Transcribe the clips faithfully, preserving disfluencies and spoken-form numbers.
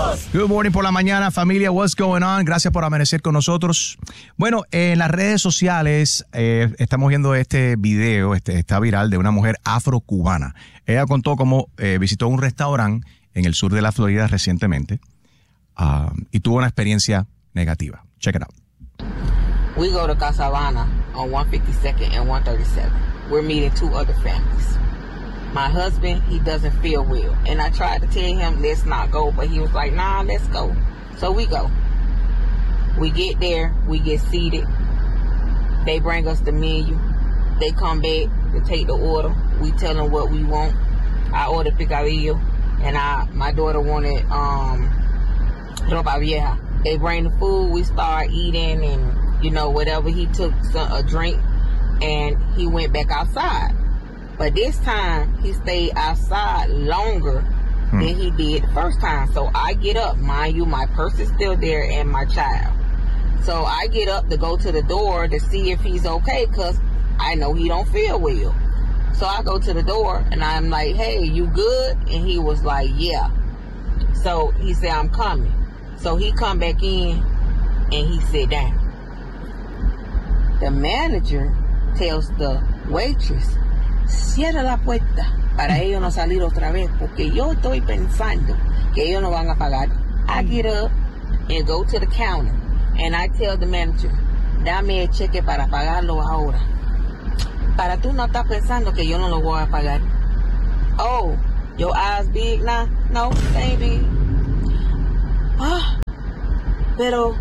Good morning por la mañana, familia. What's going on? Gracias por amanecer con nosotros. Bueno, en las redes sociales eh, estamos viendo este video, este está viral, de una mujer afrocubana. Ella contó cómo eh, visitó un restaurante en el sur de la Florida recientemente uh, y tuvo una experiencia negativa. Check it out. We go to Casa Habana on one fifty-second and one thirty-seven. We're meeting two other families. My husband, he doesn't feel well. And I tried to tell him, let's not go. But he was like, nah, let's go. So we go. We get there. We get seated. They bring us the menu. They come back to take the order. We tell them what we want. I ordered picadillo. And I, my daughter wanted um, ropa vieja. They bring the food. We start eating and, you know, whatever. He took some, a drink. And he went back outside. But this time, he stayed outside longer hmm. than he did the first time. So I get up. Mind you, my purse is still there and my child. So I get up to go to the door to see if he's okay because I know he don't feel well. So I go to the door and I'm like, hey, you good? And he was like, yeah. So he said, I'm coming. So he come back in and he sit down. The manager tells the waitress, cierra la puerta para ellos no salir otra vez porque yo estoy pensando que ellos no van a pagar. I get up and go to the counter and I tell the manager, dame el cheque para pagarlo ahora. Para tú no estás pensando que yo no lo voy a pagar. Oh, your eyes big now? No, they ain't big. Ah, pero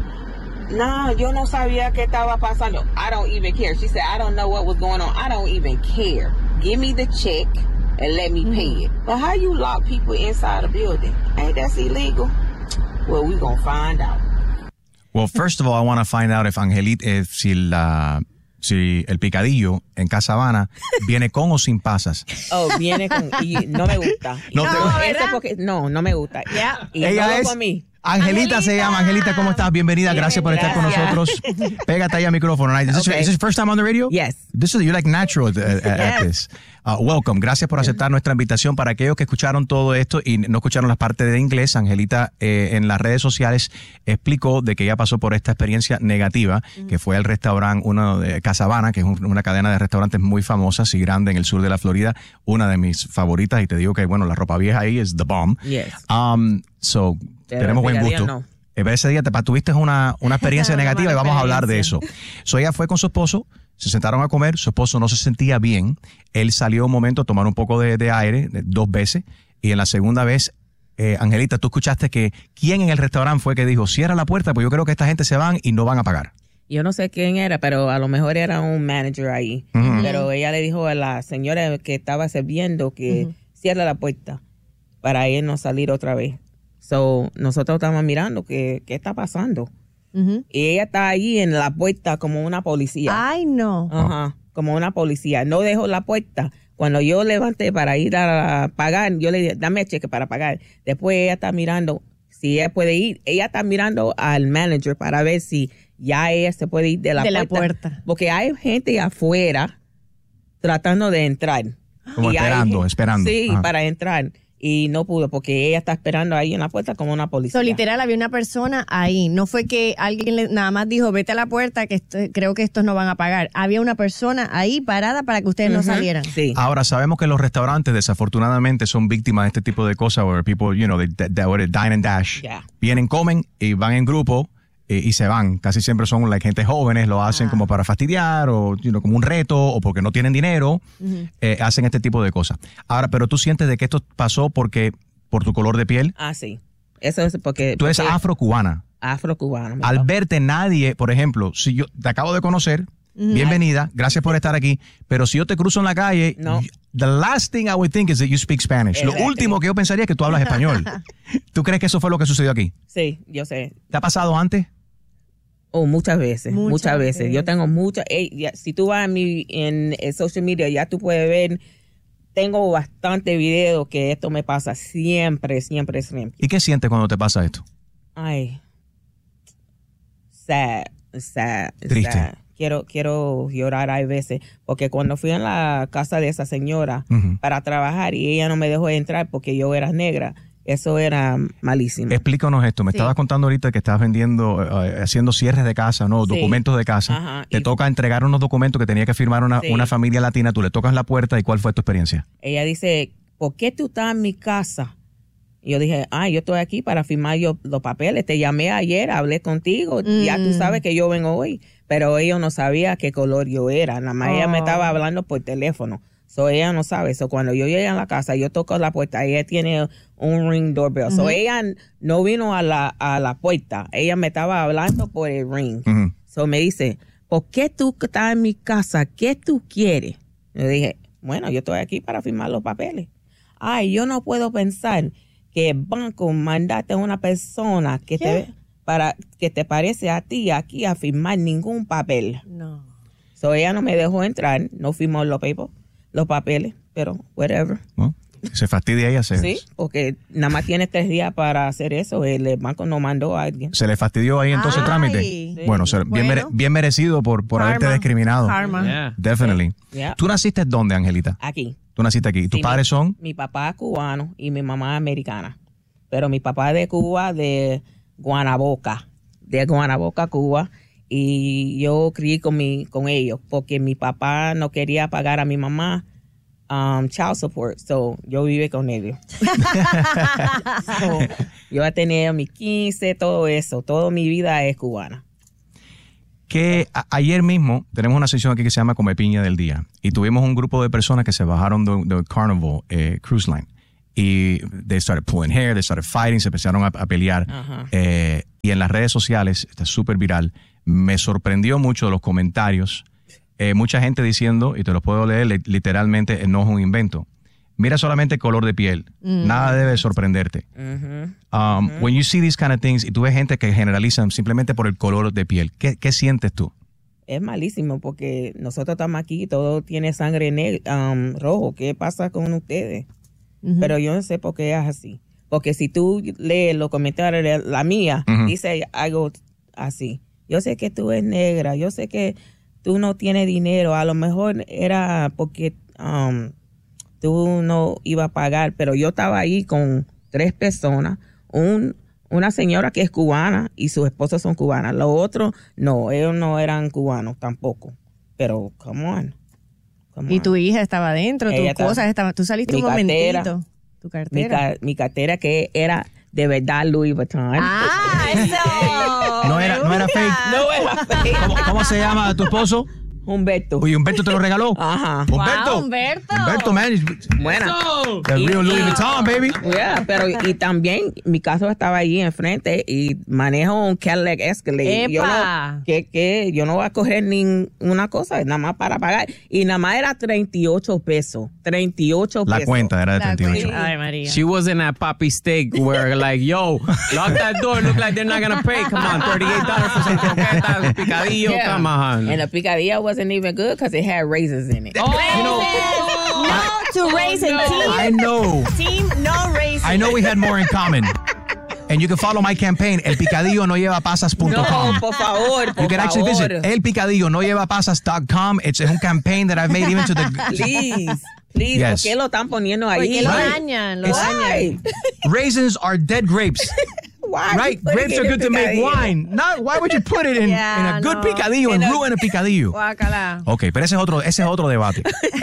no, yo no sabía qué estaba pasando. I don't even care. She said, I don't know what was going on. I don't even care. Give me the check and let me pay it. But how you lock people inside a building? Ain't that illegal? Well, we gonna find out. Well, first of all, I want to find out if Angelita, if si la, si el picadillo en Casa Habana viene con o sin pasas. Oh, viene con, y no me gusta. No, no, te, eso porque, no, no me gusta. Yeah. Y ella no es con mí. Angelita, Angelita se llama. Angelita, ¿cómo estás? Bienvenida. Gracias por estar con nosotros. Pégate ahí al micrófono. Is this, Okay. is this your first time on the radio? Yes. This is, you're like natural at, at, Yes. at this. Uh, welcome. Gracias por aceptar nuestra invitación. Para aquellos que escucharon todo esto y no escucharon las partes de inglés, Angelita eh, en las redes sociales explicó de que ella pasó por esta experiencia negativa, mm. que fue al restaurante, uno de Casa Habana, que es un, una cadena de restaurantes muy famosa y grande en el sur de la Florida, una de mis favoritas, y te digo que, bueno, la ropa vieja ahí es the bomb. Yes. Um, so, Pero tenemos buen gusto. No. Ese día te tuviste una, una experiencia una negativa y vamos a hablar de eso. So, ella fue con su esposo, se sentaron a comer, su esposo no se sentía bien, él salió un momento a tomar un poco de, de aire, de, dos veces, y en la segunda vez, eh, Angelita, tú escuchaste que quién en el restaurante fue que dijo, cierra la puerta, pues yo creo que esta gente se van y no van a pagar. Yo no sé quién era, pero a lo mejor era un manager ahí. Uh-huh. Pero ella le dijo a la señora que estaba sirviendo que uh-huh. cierra la puerta para él no salir otra vez. So, nosotros estamos mirando qué, qué está pasando. Uh-huh. Y ella está ahí en la puerta como una policía. Ay, no. Ajá, como una policía. No dejó la puerta. Cuando yo levanté para ir a pagar, yo le dije, dame el cheque para pagar. Después ella está mirando si ella puede ir. Ella está mirando al manager para ver si ya ella se puede ir de la, de puerta, la puerta. Porque hay gente afuera tratando de entrar. Como y esperando, hay, esperando. Sí, Ajá. para entrar. Y no pudo porque ella está esperando ahí en la puerta como una policía. So, literal, había una persona ahí. No fue que alguien le, nada más dijo, vete a la puerta, que esto, creo que estos no van a pagar. Había una persona ahí parada para que ustedes uh-huh. no salieran. Sí. Ahora, sabemos que los restaurantes desafortunadamente son víctimas de este tipo de cosas, where people, you know, they, they, they dine and dash. Yeah. Vienen, comen y van en grupo y, y se van. Casi siempre son like, gente jóvenes, lo hacen ah. como para fastidiar o you know, como un reto o porque no tienen dinero, uh-huh. eh, hacen este tipo de cosas. Ahora, pero tú sientes de que esto pasó porque por tu color de piel. Ah, sí. Eso es porque... Tú eres afrocubana. Afrocubana. Al verte nadie, por ejemplo, si yo te acabo de conocer, uh-huh. bienvenida, gracias por estar aquí, pero si yo te cruzo en la calle, no. the last thing I would think is that you speak Spanish. Exactly. Lo último que yo pensaría es que tú hablas español. ¿Tú crees que eso fue lo que sucedió aquí? Sí, yo sé. ¿Te ha pasado antes? Oh, muchas veces, muchas, muchas veces. veces. Yo tengo muchas. Eh, ya, si tú vas a mi, en, en social media, ya tú puedes ver. Tengo bastante videos que esto me pasa siempre, siempre, siempre. ¿Y qué sientes cuando te pasa esto? Ay, sad, sad, Triste. sad. Quiero, quiero llorar a veces, porque cuando fui a la casa de esa señora uh-huh. para trabajar y ella no me dejó entrar porque yo era negra, Eso era malísimo. Explícanos esto. Me Sí. estabas contando ahorita que estabas vendiendo, eh, haciendo cierres de casa, ¿no? Sí. Documentos de casa. Ajá, Te y- toca entregar unos documentos que tenía que firmar una, Sí. una familia latina. Tú le tocas la puerta y ¿cuál fue tu experiencia? Ella dice, ¿por qué tú estás en mi casa? Y yo dije, ah, yo estoy aquí para firmar yo los papeles. Te llamé ayer, hablé contigo. Mm. Ya tú sabes que yo vengo hoy. Pero ella no sabía qué color yo era. Nada más ella me Oh. estaba hablando por teléfono. So ella no sabe. So cuando yo llegué a la casa, yo toco la puerta. Ella tiene un ring doorbell. So ella no vino a la, a la puerta. Ella me estaba hablando por el ring. Ujú. So me dice, ¿por qué tú estás en mi casa? ¿Qué tú quieres? Yo dije, bueno, yo estoy aquí para firmar los papeles. Ay, yo no puedo pensar que el banco mandaste a una persona que te para que te parece a ti aquí a firmar ningún papel. No. So ella no me dejó entrar, no firmó los papeles, los papeles, pero whatever. ¿No? Se fastidia ella. Se, Sí, porque nada más tiene tres días para hacer eso. El banco no mandó a alguien. se le fastidió ahí entonces el Ay. trámite. Sí. Bueno, se- bien, mere- Bueno. bien merecido por, por haberte Karma. discriminado. Karma. Yeah. Definitely. Yeah. ¿Tú naciste dónde, Angelita? Aquí. Tú naciste aquí. ¿Tus Sí, padres mi, son? Mi papá es cubano y mi mamá es americana. Pero mi papá es de Cuba, de Guanaboca. De Guanaboca, Cuba. Y yo crié con, mi, con ellos porque mi papá no quería pagar a mi mamá um, child support. So yo viví con ellos. So, yo he tenido mis quince, todo eso. Toda mi vida es cubana. Que a- ayer mismo tenemos una sesión aquí que se llama Come Piña del Día y tuvimos un grupo de personas que se bajaron de, de Carnival eh, Cruise Line y they started pulling hair, they started fighting, se empezaron a, a pelear Ajá. eh, y en las redes sociales, está súper viral, me sorprendió mucho los comentarios, eh, mucha gente diciendo, y te los puedo leer li- literalmente, no es un invento, mira solamente el color de piel, nada debe sorprenderte. Ujú. Um, When you see these kind of things y tú ves gente que generalizan simplemente por el color de piel, ¿qué, qué sientes tú? Es malísimo porque nosotros estamos aquí y todo tiene sangre neg- um, rojo. ¿Qué pasa con ustedes? Ujú. Pero yo no sé por qué es así. Porque si tú lees los comentarios de la mía, Ujú. dice algo así. Yo sé que tú eres negra, yo sé que tú no tienes dinero. A lo mejor era porque um, tú no ibas a pagar, pero yo estaba ahí con tres personas. Un, una señora que es cubana y sus esposas son cubanas. Los otros, no, ellos no eran cubanos tampoco. Pero, come on. Come Y on. tu hija estaba adentro, tus Ella estaba- cosas estaban. Tú saliste Mi un cartera. momentito. Tu mi, cartera. ca- mi cartera que era de verdad Louis Vuitton. Ah, eso. No era- Me no era gusta. fake. No era fake. ¿Cómo, cómo se llama tu esposo? Humberto. Oye, Humberto te lo regaló. Ajá. Humberto. Wow, Humberto. Humberto, man. Buena. The Y- real Louis y- Vuitton, baby. Yeah, pero y también mi caso estaba allí enfrente y manejo un Cadillac Escalade. Yo ¡Epa! no, que, que yo no voy a coger ninguna cosa, nada más para pagar. Y nada más era treinta y ocho pesos. treinta y ocho La pesos. cuenta era de La treinta y ocho. cuenta. Ay, María. She wasn't at Poppy Steak where like, yo, lock that door, look like they're not gonna pay. Come on, thirty-eight dollars for some croquetas, picadillo, Yeah. come on. And the picadilla wasn't even good because it had raisins in it. Oh, you know, No to raisin team. I know. Team no raisin. I know we had more in common. And you can follow my campaign, el picadillo no lleva pasas punto com. No, por favor, por You can actually favor. visit el picadillo no lleva pasas punto com. It's a campaign that I've made even to the Please, please, Yes. ¿por qué lo están poniendo ahí? Porque lo Right. dañan, lo It's- dañan. Why? raisins are dead grapes. Why you Right? putting Grapes it are in good to make picadillo? wine. Not, why would you put it in, Yeah, in a good no. picadillo and In a- ruin a picadillo? Guácala. Ok, pero ese es otro, ese es otro debate.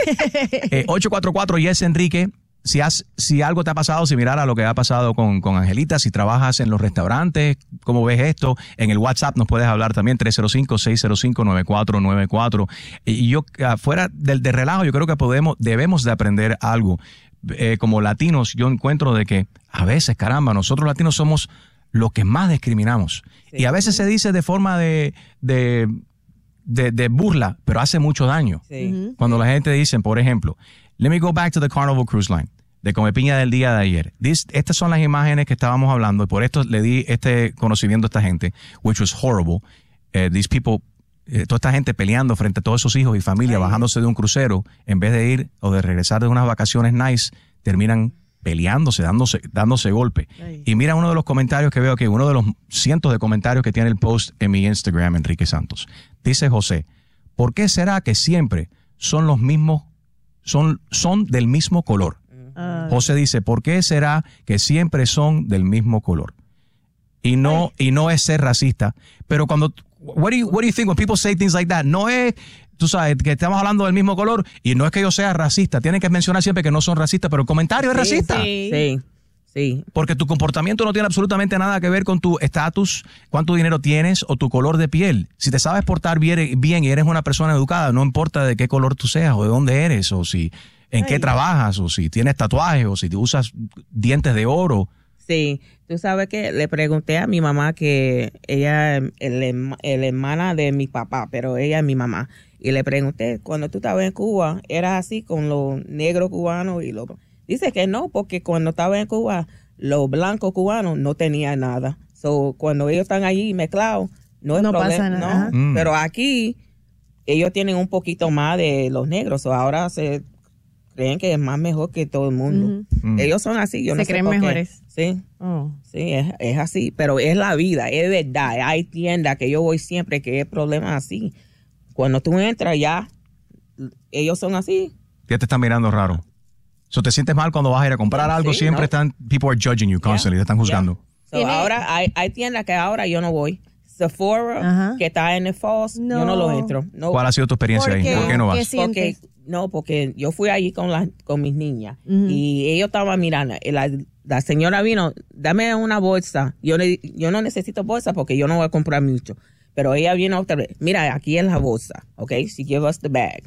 eh, ocho cuatro cuatro Yes Enrique. Si, has, si algo te ha pasado similar a lo que ha pasado con, con Angelita, si trabajas en los restaurantes, ¿cómo ves esto? En el WhatsApp nos puedes hablar también, tres cero cinco, seis cero cinco, nueve cuatro nueve cuatro. Y yo, fuera del, del relajo, yo creo que podemos, debemos de aprender algo. Eh, como latinos, yo encuentro de que a veces, caramba, nosotros latinos somos los que más discriminamos. Sí. Y a veces se dice de forma de, de, de, de burla, pero hace mucho daño. Sí. Cuando la gente dice, por ejemplo, let me go back to the Carnival Cruise Line, de Come Piña del día de ayer. This, estas son las imágenes que estábamos hablando y por esto le di este conocimiento a esta gente, which was horrible. Eh, these people, eh, toda esta gente peleando frente a todos esos hijos y familia, Ay. bajándose de un crucero, en vez de ir o de regresar de unas vacaciones nice, terminan peleándose, dándose, dándose golpe. Ay. Y mira uno de los comentarios que veo aquí, uno de los cientos de comentarios que tiene el post en mi Instagram, Enrique Santos. Dice José, ¿por qué será que siempre son los mismos, son, son del mismo color? Ah. José dice, ¿por qué será que siempre son del mismo color? Y no, y no es ser racista. Pero cuando, what do you, what do you think when people say things like that? No es, tú sabes, que estamos hablando del mismo color y no es que yo sea racista. Tienen que mencionar siempre que no son racistas, pero el comentario es Sí, racista. Sí. Sí, sí. Porque tu comportamiento no tiene absolutamente nada que ver con tu estatus, cuánto dinero tienes o tu color de piel. Si te sabes portar bien, bien y eres una persona educada, no importa de qué color tú seas o de dónde eres o si en Ay. qué trabajas o si tienes tatuajes o si te usas dientes de oro. Sí, tú sabes que le pregunté a mi mamá que ella es la hermana de mi papá, pero ella es mi mamá. Y le pregunté, cuando tú estabas en Cuba, ¿eras así con los negros cubanos y los... Dice que no, porque cuando estaba en Cuba, los blancos cubanos no tenían nada. So, cuando ellos están allí mezclados, no es No pasa problema, nada, ¿no? ajá. Mm. Pero aquí, ellos tienen un poquito más de los negros. So, ahora se creen que es más mejor que todo el mundo. Ujú. Mm. Ellos son así, yo Se no sé creen por qué. mejores. Sí. Oh. Sí, es, es así, pero es la vida, es verdad. Hay tiendas que yo voy siempre que es problema así. Cuando tú entras ya, ellos son así. Ya te están mirando raro. So, te sientes mal cuando vas a ir a comprar Sí, algo, sí, siempre ¿no? están, people are judging you constantly, te están juzgando. Yeah. So, Tiene- ahora hay, hay tiendas que ahora yo no voy. Sephora, Ajá. que está en el Falls, No. yo no lo entro. No, ¿Cuál ha sido tu experiencia ¿Por ahí? qué? ¿Por qué no ¿Qué vas? sí? porque, sientes? no, porque yo fui allí con, las con mis niñas Ujú. y ellos estaban mirando. Y La, la señora vino, dame una bolsa. Yo, le- yo no necesito bolsa porque yo no voy a comprar mucho. Pero ella vino otra vez. Mira, aquí es la bolsa. Ok, she give us the bag.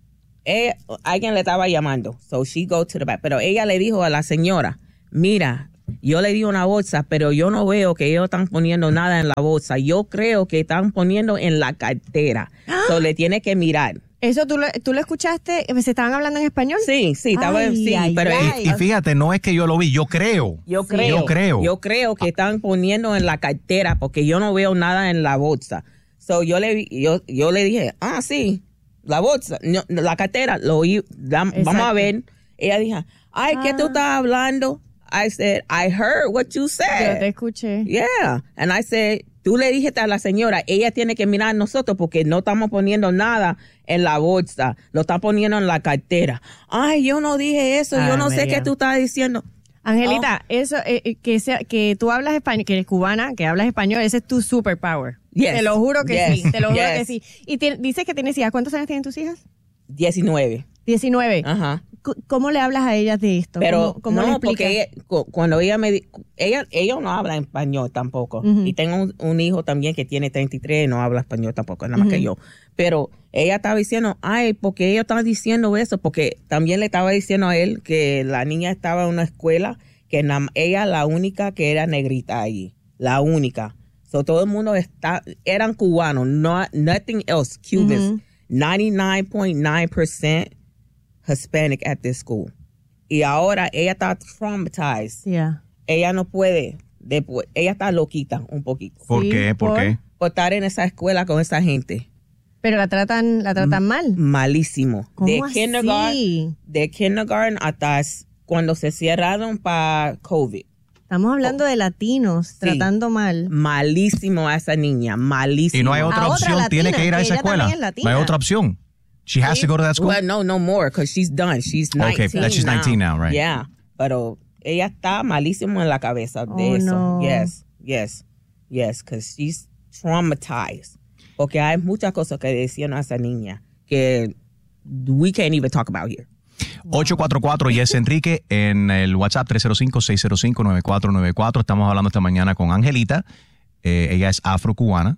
Ella- alguien le estaba llamando. So she go to the bag. Pero ella le dijo a la señora, mira, yo le di una bolsa, pero yo no veo que ellos están poniendo nada en la bolsa. Yo creo que están poniendo en la cartera. So le tiene que mirar. ¿Eso tú lo, tú lo escuchaste? ¿Se estaban hablando en español? Sí, sí, estaba Ay, sí, ay, pero ay. Y, y fíjate, no es que yo lo vi, yo creo. yo Sí. creo, Yo creo. yo creo que están poniendo en la cartera porque yo no veo nada en la bolsa. So yo le vi- yo, yo le dije, ah, sí, la bolsa, no, la cartera, lo oí, da- vamos a ver. Ella dijo, ay, ¿qué tú Ah. estás hablando? I said, I heard what you Yo said. te escuché. Yeah. And I said, tú le dijiste a la señora, ella tiene que mirar a nosotros porque no estamos poniendo nada en la bolsa, lo está poniendo en la cartera. Ay, yo no dije eso, yo Ay, no sé María. qué tú estás diciendo. Angelita, Oh. eso eh, eh, que sea, que tú hablas español, que eres cubana, que hablas español, ese es tu superpower. Yes. Te lo juro que Yes. sí, te lo juro Yes. que sí. Y ti- dices que tienes hijas. ¿Cuántos años tienen tus hijas? diecinueve. diecinueve. Ajá. C- ¿Cómo le hablas a ellas de esto? Pero ¿Cómo, cómo le no, explicas? porque ella- cu- cuando ella me di- ella ella no habla español tampoco. Ujú. Y tengo un, un hijo también que tiene treinta y tres y no habla español tampoco, nada más que yo. Pero ella estaba diciendo, ay, porque ella estaba diciendo eso, porque también le estaba diciendo a él que la niña estaba en una escuela que na- ella la única que era negrita allí, la única. So todo el mundo está eran cubanos, no nothing else, Cubans. Ujú. ninety-nine point nine percent Hispanic at this school. Y ahora ella está traumatized. Yeah. Ella no puede, después, ella está loquita un poquito ¿Por Sí, qué? ¿Por ¿por? qué? por estar en esa escuela con esa gente. Pero la tratan, la tratan mal. Malísimo. ¿Cómo De así? kindergarten, de kindergarten hasta s- cuando se cerraron para COVID. Estamos hablando de latinos tratando mal. Malísimo a esa niña, malísimo. Y no hay otra A otra opción, tiene latina, que ir a que esa ella escuela. también es latina. No hay otra opción. She has to go to that school. Well, no, no more, because she's done. She's Okay, nineteen that she's now. nineteen now, right. Yeah, pero ella está malísimo en la cabeza de Oh, eso. no. Yes, yes, yes, because she's traumatized. Porque hay muchas cosas que decían a esa niña que we can't even talk about here. ocho cuatro cuatro Yes Enrique en el WhatsApp tres cero cinco, seis cero cinco, nueve cuatro nueve cuatro. Estamos hablando esta mañana con Angelita. Eh, ella es afrocubana.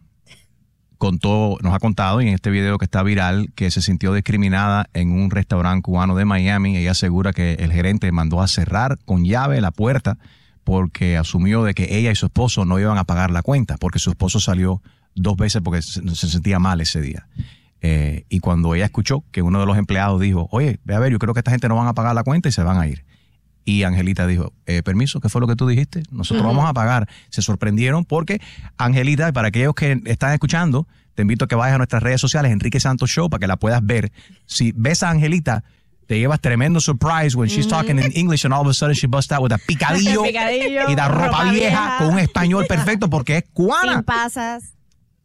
Contó, nos ha contado en este video que está viral que se sintió discriminada en un restaurante cubano de Miami. Ella asegura que el gerente mandó a cerrar con llave la puerta porque asumió de que ella y su esposo no iban a pagar la cuenta porque su esposo salió dos veces porque se, se sentía mal ese día. Eh, y cuando ella escuchó que uno de los empleados dijo, oye, ve a ver, yo creo que esta gente no van a pagar la cuenta y se van a ir. Y Angelita dijo, eh, permiso, ¿qué fue lo que tú dijiste? Nosotros vamos a pagar. Se sorprendieron porque Angelita, para aquellos que están escuchando, te invito a que vayas a nuestras redes sociales, Enrique Santos Show, para que la puedas ver. Si ves a Angelita, te llevas tremendo surprise when she's talking in English and all of a sudden she busts out with a picadillo, Picadillo, y da ropa, ropa vieja, vieja. con un español perfecto porque es cubana. Sin pasas.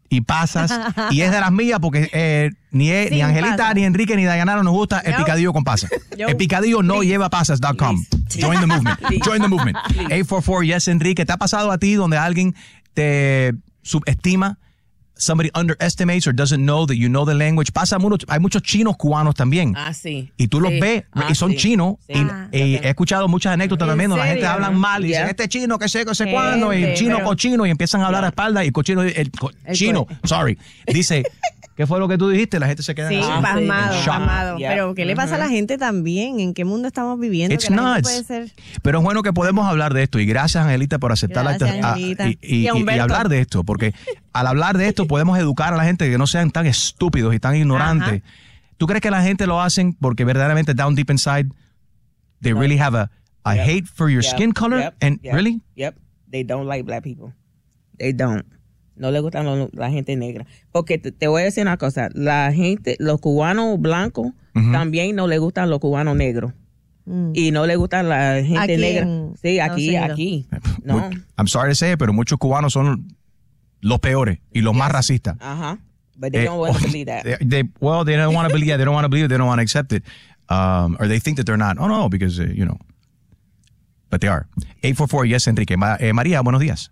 y pasas, y es de las mías porque eh, ni, eh, ni Sin Angelita, pasas. ni Enrique, ni Dayanara nos gusta el No. picadillo con pasas. Yo. El picadillo no lleva pasas punto com. Join the movement. Join the movement. eight four four yes Enrique. ¿Te ha pasado a ti donde alguien te subestima? Somebody underestimates or doesn't know that you know the language. Pasa mucho, hay muchos chinos cubanos también. Ah, sí. Y tú los Sí. ves Ah, y son sí. chinos. Sí. Y, Ah. y he escuchado muchas anécdotas ¿En también donde la gente serio? hablan mal y dicen, Yeah. este chino, que sé, que sé Gente, cuándo, y el chino pero- cochino, y empiezan a hablar a espalda y el cochino, el, co- El chino, co- sorry, dice, ¿qué fue lo que tú dijiste? La gente se queda Sí, así. Ah, pasmado, sí. pasmado. Yeah. Pero ¿qué le pasa a la gente también? ¿En qué mundo estamos viviendo? It's que la gente nuts. puede ser... Pero es bueno que podemos hablar de esto y gracias Angelita por aceptar la- Gracias, a- Angelita. y, y- Y a y- y Humberto. hablar de esto, porque al hablar de esto podemos educar a la gente que no sean tan estúpidos y tan ignorantes. ¿Tú crees que la gente lo hacen porque verdaderamente down deep inside they really have a, a Yep. hate for your Yep. skin color? Yep. And Yep. really? Yep. They don't like black people. They don't. No le gustan lo- la gente negra. Porque te, te voy a decir una cosa. La gente, los cubanos blancos, Ujú. también no le gustan los cubanos negros. Mm. Y no le gustan la gente Aquí negra. en Sí, aquí, Estados aquí. No. I'm sorry to say it, pero muchos cubanos son los peores y los más racistas. Ajá. But they Eh, don't want to believe that. They, they- well, they don't want to believe. Yeah, they don't want to believe it. They don't want to accept it, um, or they think that they're not. Oh no, because uh, you know, but they are. eight four four yes Enrique. Ma- eh, María, buenos días.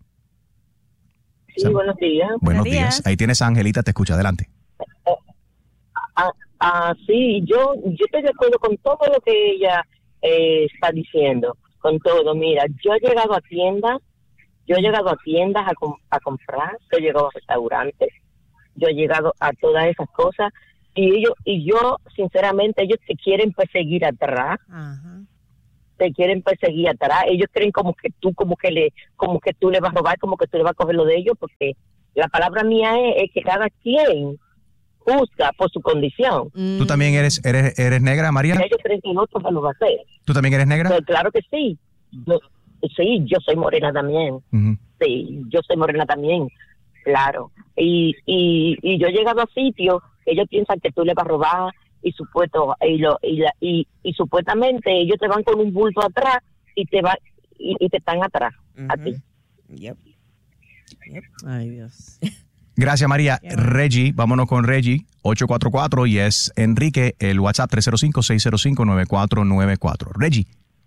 Sí, buenos días. Buenos Buenos días. días. Ahí tienes a Angelita, te escucha. Adelante. Ah, ah, sí, yo, yo estoy de acuerdo con todo lo que ella eh, está diciendo, con todo. Mira, yo he llegado a tiendas, yo he llegado a tiendas a, com- a comprar, yo he llegado a restaurantes, yo he llegado a todas esas cosas y ellos y yo, sinceramente, ellos te quieren perseguir atrás. Ajá. Te quieren perseguir atrás, ellos creen como que tú como que le como que tú le vas a robar, como que tú le vas a coger lo de ellos, porque la palabra mía es, es que cada quien juzga por su condición. ¿Tú también eres eres eres negra, María? Ellos creen que el otro se lo va a hacer. ¿Tú también eres negra? Pero claro que sí. Yo, sí, yo soy morena también. Ujú. Sí, yo soy morena también. Claro. Y, y, y yo he llegado a sitios que ellos piensan que tú le vas a robar y supuesto y, lo, y, la, y, y supuestamente ellos te van con un bulto atrás y te va y, y te están atrás a ti. Yep. Ay, Dios. Gracias, María. Reggie, vámonos con Reggie. ocho cuatro cuatro yes Enrique. El WhatsApp tres cero cinco seis cero cinco nueve cuatro nueve cuatro. Reggie,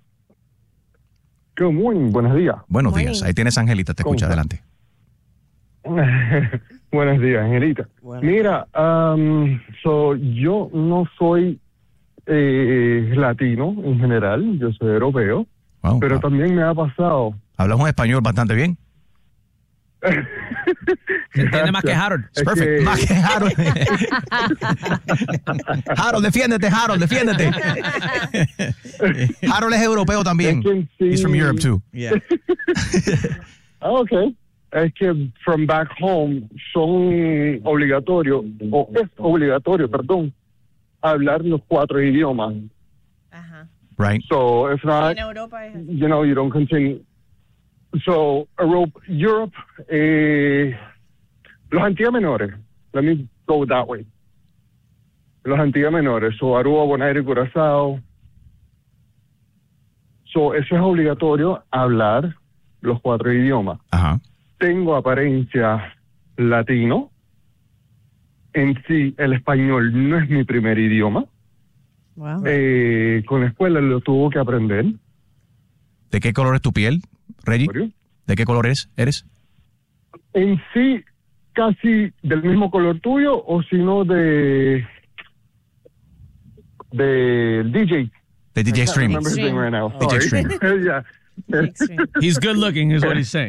Good morning, buenos días. buenos Morning. días. Ahí tienes a Angelita, te ¿Cómo escucha. está? Adelante. Buenos días, Angelita. Bueno. Mira, um, so, yo no soy eh, latino en general, yo soy europeo, Wow, pero wow. también me ha pasado. Hablas un español bastante bien. Se entiende más que Harold. It's Es perfect. que- Más que Harold. Harold, defiéndete, Harold, defiéndete. Harold es europeo también. Es que sí. He's from Europe too. Yeah. Ah, ok. Es que from back home son obligatorios, o es obligatorio, perdón, hablar los cuatro idiomas. Ajá. Right. So if not, En Europa es así. you know, you don't continue. So, Europe, Europe eh, los Antillas Menores, let me go that way. Los Antillas Menores, so Aruba, Bonaire y Curazao. So, eso es obligatorio, hablar los cuatro idiomas. Ajá. Tengo apariencia latino. En sí, el español no es mi primer idioma. Wow. Eh, con la escuela lo tuvo que aprender. ¿De qué color es tu piel, Reggie? ¿Por qué? ¿De qué color eres? ¿Eres? En sí, casi del mismo color tuyo, o si no de de D J. De D J I can't Streaming. remember his name right now. D J Sorry. Streaming. yeah. Extreme. He's good looking, is what he's saying.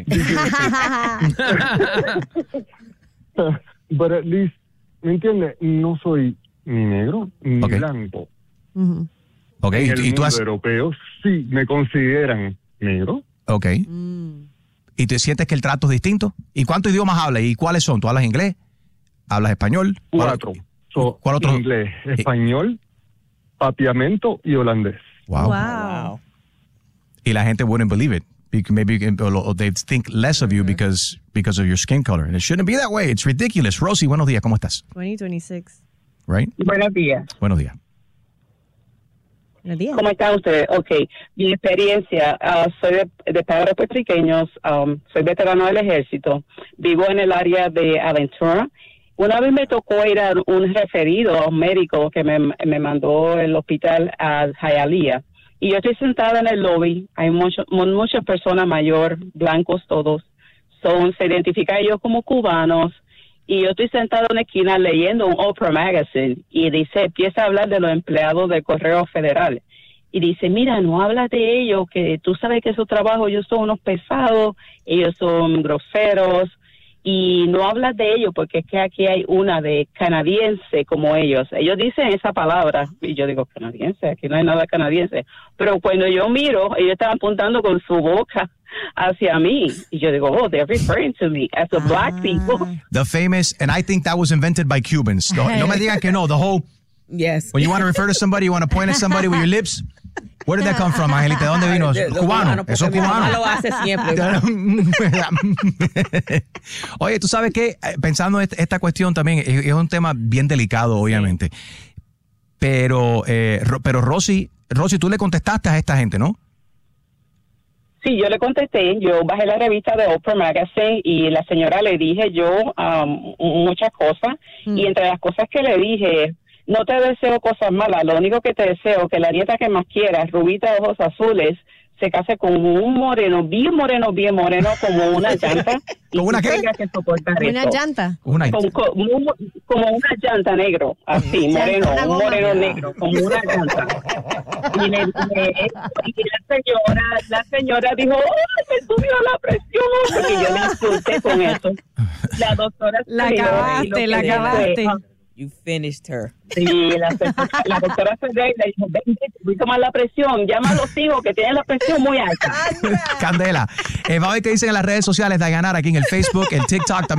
But at least, ¿me entiendes? No soy ni negro ni Ok. blanco. Ujú. Ok, En el y, y tú mundo has... europeo sí me consideran negro. Ok. Mm. ¿Y te sientes que el trato es distinto? ¿Y cuántos idiomas hablas? ¿Y cuáles son? ¿Tú hablas inglés? ¿Hablas español? Cuatro. So, ¿Cuál otro? Inglés, español, papiamento y holandés. Wow. Wow. Wow. Y la gente wouldn't believe it. Bec- Maybe you can- or they think less of you because because of your skin color. And it shouldn't be that way. It's ridiculous. Rosie, buenos días. ¿Cómo estás? veinte veintiséis. Right? Buenos días. Buenos días. Buenos días. ¿Cómo están ustedes? Ok, mi experiencia, uh, soy de, de padres puertorriqueños, um, soy veterano del ejército, vivo en el área de Aventura. Una vez me tocó ir a un referido a un médico que me, me mandó el hospital a Hialeah. Y yo estoy sentada en el lobby, hay mucho, muchas personas mayor, blancos todos, son, se identifican ellos como cubanos, y yo estoy sentada en una esquina leyendo un Oprah Magazine, y dice, empieza a hablar de los empleados del Correo Federal, y dice, mira, no habla de ellos, que tú sabes que su trabajo, ellos son unos pesados, ellos son groseros, y no hablas de ellos porque es que aquí hay una de canadiense como ellos. Ellos dicen esa palabra y yo digo canadiense, aquí no hay nada canadiense. Pero cuando yo miro, ellos están apuntando con su boca hacia mí y yo digo, oh, they're referring to me as a black people. The famous, and I think that was invented by Cubans. No, no me digan que no, the whole, Yes. when you want to refer to somebody, you want to point at somebody with your lips. Where did that come from, Angelita? ¿De dónde vino? De- de- Cubano. porque Eso es mi mamá cubano. lo hace siempre. Oye, tú sabes que pensando en esta cuestión también es, es un tema bien delicado, obviamente. Pero, eh, Ro- pero Rosy, Rosy, tú le contestaste a esta gente, ¿no? Sí, yo le contesté, yo bajé la revista de Oprah Magazine y la señora le dije yo um, muchas cosas y entre las cosas que le dije, no te deseo cosas malas, lo único que te deseo es que la nieta que más quieras, rubita de ojos azules, se case con un moreno, bien moreno, bien moreno, como una llanta. y ¿Con una tú qué? tengas que soportar Una eso. llanta. Una, Como, como, como una llanta negro, así, Llanta, moreno, una un goma. moreno negro, como una llanta. Y, le, le- y la señora, la señora dijo, ¡oh, me subió la presión! Porque yo me insulté con eso. La doctora La se rió y lo acabaste, que la dijo acabaste. fue, You finished her. Sí, la, la doctora se rió y le dijo, ven, voy a tomar la presión, llama a los hijos que tienen la presión muy alta. Candela. Eh, vamos a ver qué dicen en las redes sociales de Ganar aquí en el Facebook, el TikTok también.